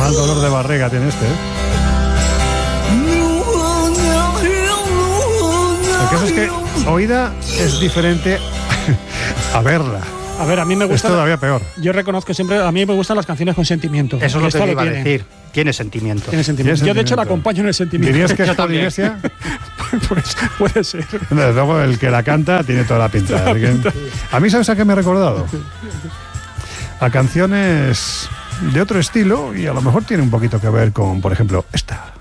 Mal dolor de barriga tiene este, ¿eh? El caso es que oída es diferente a verla. A ver, a mí me gusta. Es todavía peor. Yo reconozco siempre, a mí me gustan las canciones con sentimiento. Eso es lo que Esto te iba a tiene. decir. Tiene sentimiento. Tiene sentimiento. Yo, de hecho, la acompaño en el sentimiento. ¿Dirías que es Yo también. Polinesia? Pues puede ser. Desde luego, el que la canta tiene toda la pinta. Así que, a mí, ¿sabes a qué me ha recordado? A canciones de otro estilo y a lo mejor tiene un poquito que ver con, por ejemplo, esta.